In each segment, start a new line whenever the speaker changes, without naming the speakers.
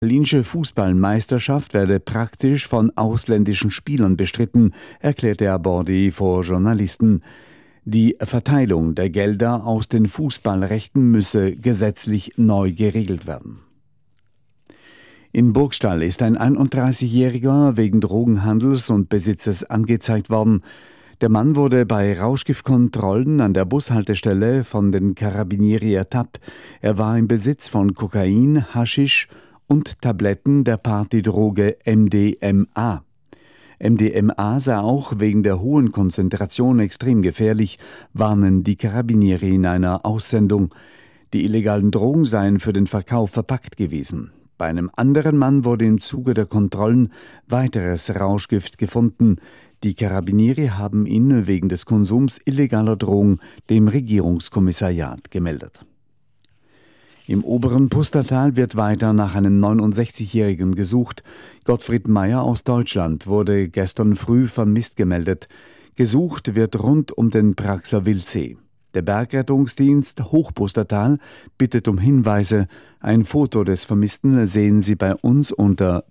Die italienische Fußballmeisterschaft werde praktisch von ausländischen Spielern bestritten, erklärte Abordi vor Journalisten. Die Verteilung der Gelder aus den Fußballrechten müsse gesetzlich neu geregelt werden. In Burgstall ist ein 31-Jähriger wegen Drogenhandels und Besitzes angezeigt worden. Der Mann wurde bei Rauschgiftkontrollen an der Bushaltestelle von den Carabinieri ertappt. Er war im Besitz von Kokain, Haschisch und Tabletten der Partydroge MDMA. MDMA sei auch wegen der hohen Konzentration extrem gefährlich, warnen die Carabinieri in einer Aussendung. Die illegalen Drogen seien für den Verkauf verpackt gewesen. Bei einem anderen Mann wurde im Zuge der Kontrollen weiteres Rauschgift gefunden. Die Carabinieri haben ihn wegen des Konsums illegaler Drogen dem Regierungskommissariat gemeldet. Im oberen Pustertal wird weiter nach einem 69-Jährigen gesucht. Gottfried Meyer aus Deutschland wurde gestern früh vermisst gemeldet. Gesucht wird rund um den Praxer Wildsee. Der Bergrettungsdienst Hochpustertal bittet um Hinweise. Ein Foto des Vermissten sehen Sie bei uns unter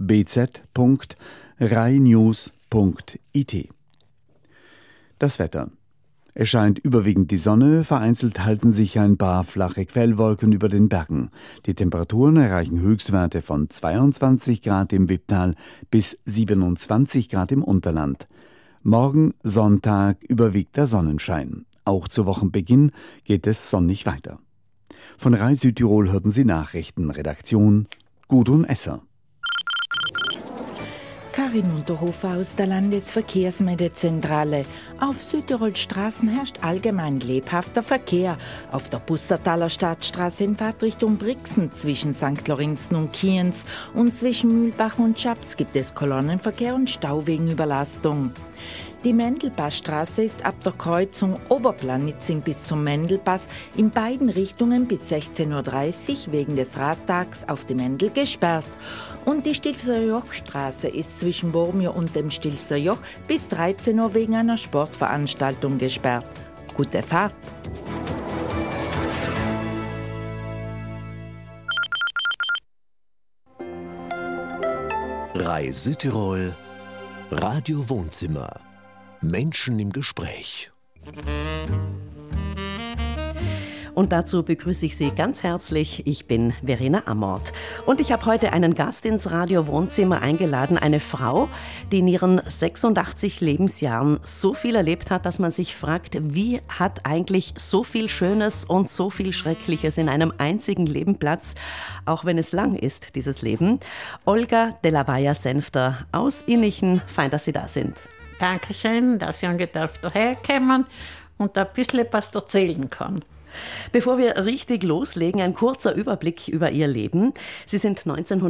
bz.rainews.it. Das Wetter. Es scheint überwiegend die Sonne, vereinzelt halten sich ein paar flache Quellwolken über den Bergen. Die Temperaturen erreichen Höchstwerte von 22 Grad im Wipptal bis 27 Grad im Unterland. Morgen Sonntag überwiegt der Sonnenschein. Auch zu Wochenbeginn geht es sonnig weiter. Von Rai Südtirol hörten Sie Nachrichten. Redaktion Gudrun Esser.
Karin Unterhofer aus der Landesverkehrsmeldezentrale. Auf Südtirols Straßen herrscht allgemein lebhafter Verkehr. Auf der Pustertaler Stadtstraße in Fahrtrichtung Brixen zwischen St. Lorenzen und Kienz und zwischen Mühlbach und Schaps gibt es Kolonnenverkehr und Stau wegen Überlastung. Die Mendelpassstraße ist ab der Kreuzung Oberplanitzing bis zum Mendelpass in beiden Richtungen bis 16.30 Uhr wegen des Radtags auf die Mendel gesperrt. Und die Stilfser Jochstraße ist zwischen Bormio und dem Stilfser Joch bis 13 Uhr wegen einer Sportveranstaltung gesperrt. Gute Fahrt!
Rai Südtirol, Radio Wohnzimmer. Menschen im Gespräch.
Und dazu begrüße ich Sie ganz herzlich. Ich bin Verena Amort. Und ich habe heute einen Gast ins Radio Wohnzimmer eingeladen. Eine Frau, die in ihren 86 Lebensjahren so viel erlebt hat, dass man sich fragt, wie hat eigentlich so viel Schönes und so viel Schreckliches in einem einzigen Leben Platz, auch wenn es lang ist, dieses Leben. Olga de la Valla-Senfter aus Innichen. Fein, dass Sie da sind.
Dankeschön, dass ich daherkommen und ein bisschen was erzählen kann.
Bevor wir richtig loslegen, ein kurzer Überblick über Ihr Leben. Sie sind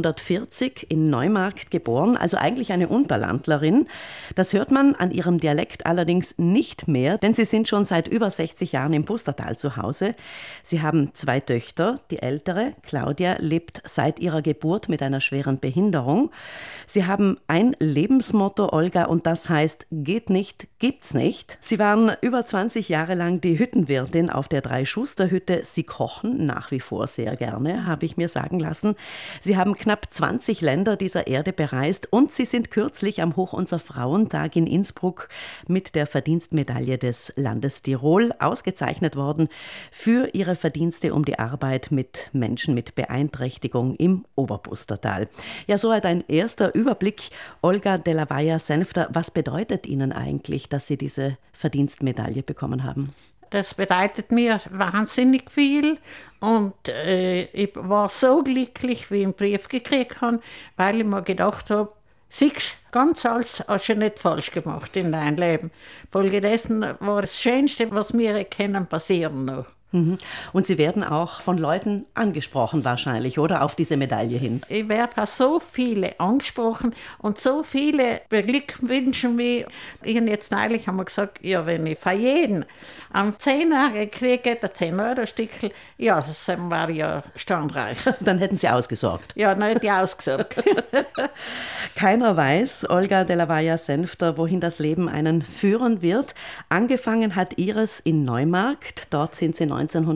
1940 in Neumarkt geboren, also eigentlich eine Unterlandlerin. Das hört man an Ihrem Dialekt allerdings nicht mehr, denn Sie sind schon seit über 60 Jahren im Pustertal zu Hause. Sie haben 2 Töchter. Die ältere, Claudia, lebt seit ihrer Geburt mit einer schweren Behinderung. Sie haben ein Lebensmotto, Olga, und das heißt, geht nicht, gibt's nicht. Sie waren über 20 Jahre lang die Hüttenwirtin auf der Schusterhütte. Sie kochen nach wie vor sehr gerne, habe ich mir sagen lassen. Sie haben knapp 20 Länder dieser Erde bereist und Sie sind kürzlich am Hoch unser Frauentag in Innsbruck mit der Verdienstmedaille des Landes Tirol ausgezeichnet worden für Ihre Verdienste um die Arbeit mit Menschen mit Beeinträchtigung im Oberpustertal. Ja, soweit ein erster Überblick. Olga de la Valla-Senfter, was bedeutet Ihnen eigentlich, dass Sie diese Verdienstmedaille bekommen haben?
Das bedeutet mir wahnsinnig viel und ich war so glücklich, wie ich einen Brief gekriegt habe, weil ich mir gedacht habe, siehst, ganz alles hast du nicht falsch gemacht in deinem Leben. Folgedessen war das Schönste, was mir können passieren noch.
Und Sie werden auch von Leuten angesprochen wahrscheinlich, oder? Auf diese Medaille hin.
Ich werde so viele angesprochen und so viele beglückwünschen mich. Ich habe jetzt neulich einmal gesagt, ja, wenn ich für jeden am 10er kriege, der 10-Euro-Stückel, ja, das war ja standreich.
Dann hätten Sie ausgesorgt.
Ja, dann hätte ich ausgesorgt.
Keiner weiß, Olga de la Valla-Senfter, wohin das Leben einen führen wird. Angefangen hat Iris in Neumarkt. Dort sind sie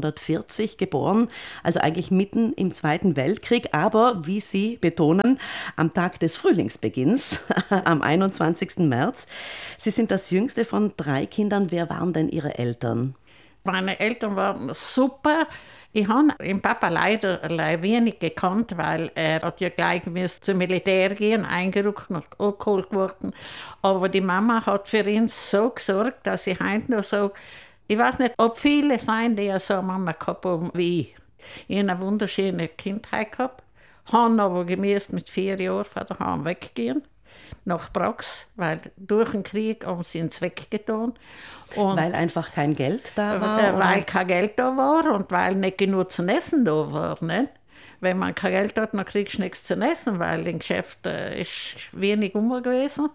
1940 geboren, also eigentlich mitten im Zweiten Weltkrieg. Aber, wie Sie betonen, am Tag des Frühlingsbeginns, am 21. März. Sie sind das jüngste von 3 Kindern. Wer waren denn Ihre Eltern?
Meine Eltern waren super. Ich habe den Papa leider wenig gekannt, weil er hat ja gleich zum Militär gehen, eingerückt und abgeholt worden. Aber die Mama hat für ihn so gesorgt, dass ich heute noch so, ich weiß nicht, ob viele sein, die so eine Mama gehabt haben wie ich. Ich habe eine wunderschöne Kindheit gehabt, habe aber gemäß mit 4 Jahren von daheim weggehen. Nach Prax, weil durch den Krieg haben sie uns weggetan. Und
weil einfach kein Geld da war?
Weil kein Geld da war und weil nicht genug zu essen da war. Nicht? Wenn man kein Geld hat, dann kriegst du nichts zu essen, weil im Geschäft ist wenig rum gewesen.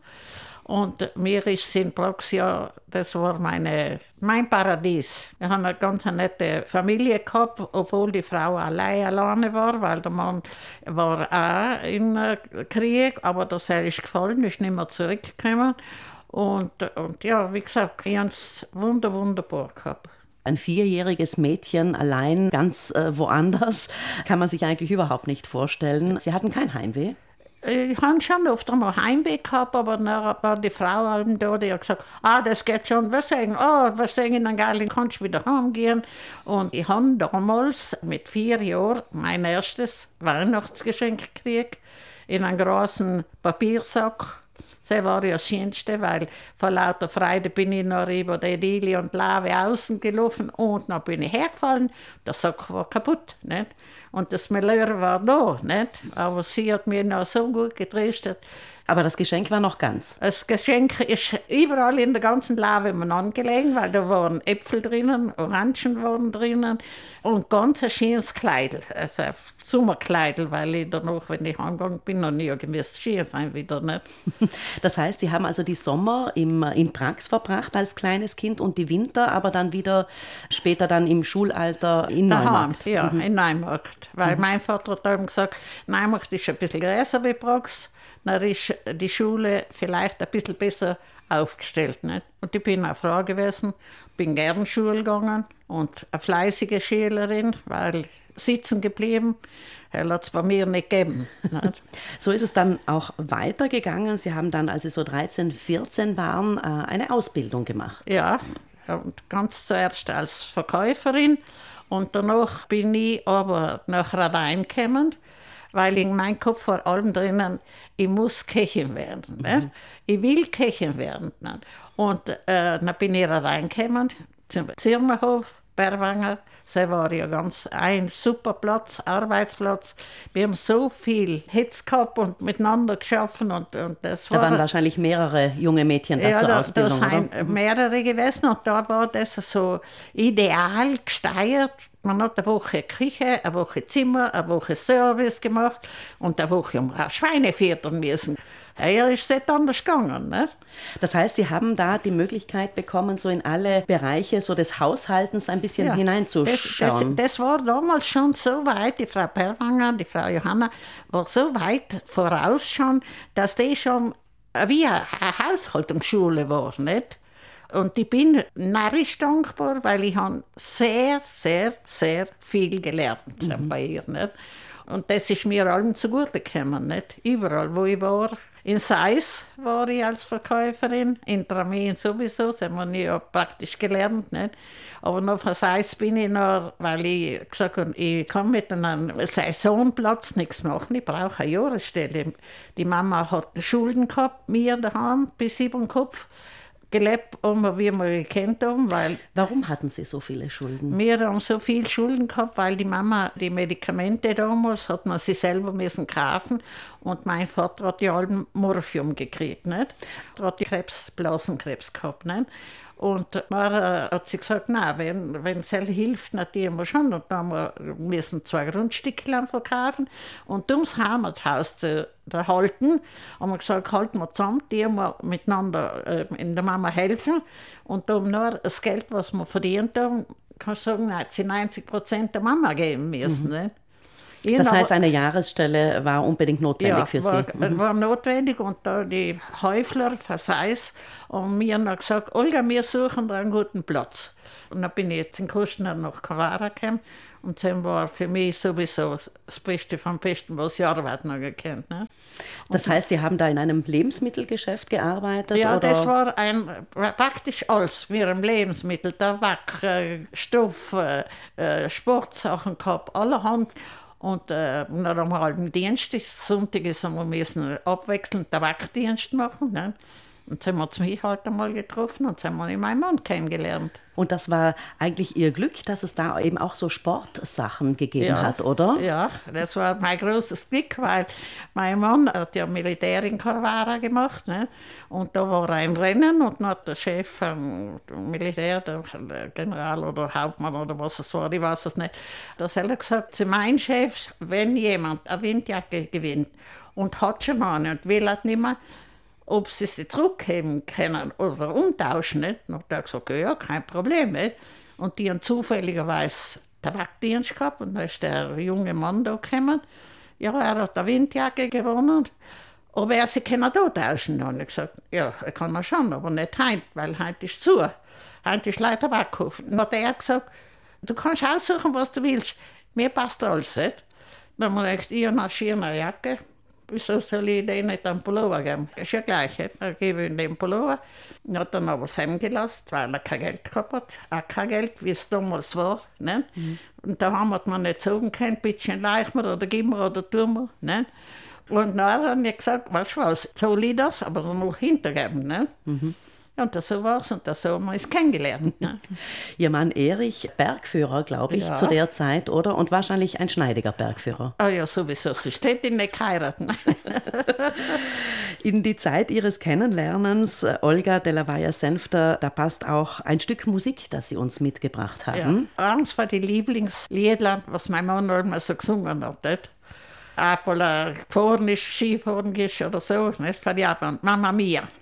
Und mir ist in Prax, ja, das war mein Paradies. Ich habe eine ganz nette Familie gehabt, obwohl die Frau alleine war, weil der Mann war auch im Krieg, aber das ist gefallen, ist nicht mehr zurückgekommen. Und ja, wie gesagt, ich habe es wunderbar gehabt.
Ein 4-jähriges Mädchen allein, ganz woanders, kann man sich eigentlich überhaupt nicht vorstellen. Sie hatten kein Heimweh?
Ich habe schon oft einmal Heimweh gehabt, aber dann war die Frau da, die hat gesagt, das geht schon, wir sagen in St. Gallen, kannst du wieder heimgehen. Und ich habe damals mit 4 Jahren mein erstes Weihnachtsgeschenk gekriegt, in einem großen Papiersack. Das war ja das Schönste, weil vor lauter Freude bin ich noch über die Lili und Laube außen gelaufen und dann bin ich hergefallen. Der Sack war kaputt. Nicht? Und das Malheur war da. Nicht? Aber sie hat mir noch so gut getröstet.
Aber das Geschenk war noch ganz?
Das Geschenk ist überall in der ganzen Laube angelegen, weil da waren Äpfel drinnen, Orangen waren drinnen und ganz ein schönes Kleidel, also ein Sommerkleidel, weil ich danach, wenn ich heimgegangen bin, noch nie gemisst schön sein wieder. Nicht?
Das heißt, Sie haben also die Sommer in Prax verbracht als kleines Kind und die Winter, aber dann wieder später dann im Schulalter in Neumarkt?
Ja, in Neumarkt, weil mein Vater hat dann gesagt, Neumarkt ist ein bisschen größer wie Prax. Dann ist die Schule vielleicht ein bisschen besser aufgestellt. Nicht? Und ich bin auch froh gewesen, bin gerne Schule gegangen und eine fleißige Schülerin, weil sitzen geblieben, hat es bei mir nicht gegeben. Nicht?
So ist es dann auch weitergegangen. Sie haben dann, als Sie so 13, 14 waren, eine Ausbildung gemacht.
Ja, und ganz zuerst als Verkäuferin und danach bin ich aber nach Radein gekommen, weil in meinem Kopf vor allem drinnen, ich muss Köchin werden. Ne? Ich will Köchin werden. Ne? Und dann bin ich reingekommen, zum Zirmerhof, Berwanger. Das war ja ganz ein super Platz, Arbeitsplatz. Wir haben so viel Hitze gehabt und miteinander geschaffen. Und das
da waren wahrscheinlich mehrere junge Mädchen da zur Ausbildung,
da sind mehrere gewesen und da war das so ideal gesteuert. Man hat eine Woche Küche, eine Woche Zimmer, eine Woche Service gemacht und eine Woche auch Schweine füttern müssen. Ja, ist es nicht anders gegangen. Nicht?
Das heißt, Sie haben da die Möglichkeit bekommen, so in alle Bereiche so des Haushaltens ein bisschen hineinzuschauen.
Das war damals schon so weit, die Frau Perwanger, die Frau Johanna, war so weit voraus schon, dass die schon wie eine Haushaltungsschule war. Nicht? Und ich bin narrisch dankbar, weil ich habe sehr, sehr, sehr viel gelernt bei ihr. Nicht? Und das ist mir allem zugute gekommen. Nicht? Überall, wo ich war. In Seis war ich als Verkäuferin, in Tramien sowieso, das haben wir nie praktisch gelernt. Nicht? Aber noch von Seis bin ich noch, weil ich gesagt habe, ich kann mit einem Saisonplatz nichts machen, ich brauche eine Jahresstelle. Die Mama hat Schulden gehabt, mir daheim, bis über den Kopf. Gelebt haben, wie wir gekannt haben.
Warum hatten Sie so viele Schulden?
Wir haben so viele Schulden gehabt, weil die Mama die Medikamente damals hat man sie selber müssen kaufen und mein Vater hat ja allen Morphium gekriegt, nicht? Er hat Blasenkrebs gehabt, nicht? Und man hat sie gesagt, nein, wenn es hilft, natürlich wir schon. Und dann müssen wir 2 Grundstücke verkaufen. Und um das Heimathaus zu erhalten, haben wir gesagt, halten wir zusammen, die wir miteinander in der Mama helfen. Und um nur das Geld, was wir verdient haben, kann ich sagen, 90% der Mama geben müssen. Nicht?
Das heißt, eine Jahresstelle war unbedingt notwendig für Sie?
Ja, war notwendig. Und da die Häufler, Verseis, und mir haben gesagt, Olga, wir suchen da einen guten Platz. Und dann bin ich jetzt in Kustner nach Carrara gekommen. Und dann war für mich sowieso das Beste vom Besten, was ich arbeiten habe gekannt. Ne?
Das heißt, Sie haben da in einem Lebensmittelgeschäft gearbeitet?
Ja,
oder?
Das war praktisch alles. Wir haben Lebensmittel, Tabak, Stoff, Sportsachen gehabt, allerhand. Und nach einem halben Dienst, Sonntag haben wir abwechselnd Tabakdienst machen. Ne? Und dann haben wir mich halt einmal getroffen und dann haben wir meinen Mann kennengelernt.
Und das war eigentlich Ihr Glück, dass es da eben auch so Sportsachen gegeben hat, oder?
Ja, das war mein großes Glück, weil mein Mann hat ja Militär in Carrara gemacht. Ne? Und da war ein Rennen und dann hat der Chef vom Militär, der General oder Hauptmann oder was es war, ich weiß es nicht, das hat er gesagt, zu meinem Chef, wenn jemand eine Windjacke gewinnt und hat schon eine und will das nicht mehr, ob sie zurückgeben können oder umtauschen. Nicht? Und da habe ich gesagt, ja, kein Problem. Nicht? Und die haben zufälligerweise Tabakdienst gehabt und da ist der junge Mann da gekommen. Ja, er hat eine Windjacke gewonnen. Ob er sie da tauschen kann. Und ich gesagt, ja, er kann man schon, aber nicht heute, weil heute ist zu. Heute ist leider Tabakhof. Und dann hat er gesagt, du kannst aussuchen, was du willst. Mir passt alles. Nicht? Dann habe ich gesagt, ich habe eine schöne Jacke. Wieso soll ich denen nicht einen Pullover geben? Ist ja gleich, dann gebe ich ihm den Pullover. Er hat dann aber es gelassen, weil er kein Geld gehabt hat. Auch kein Geld, wie es damals war. Ne? Und da haben wir man nicht sagen können, ein bisschen leicht mir oder gib mir oder tu mir. Ne? Und dann habe ich gesagt, weißt du was, soll ich das, aber dann noch hintergeben. Ne? Und so war es und so haben wir uns kennengelernt. Ne?
Ihr Mann Erich, Bergführer, glaube ich, zu der Zeit, oder? Und wahrscheinlich ein schneidiger Bergführer.
Ah ja, sowieso. Sie steht ihn nicht heiraten.
In die Zeit Ihres Kennenlernens, Olga de la Valle-Senfter, da passt auch ein Stück Musik, das Sie uns mitgebracht haben.
Ja, eines von den Lieblingsliedern, was mein Mann immer so gesungen hat. Nicht? Auch weil er gefahren ist, Skifahren ist oder so, nicht? Von Japan, Mamma Mia.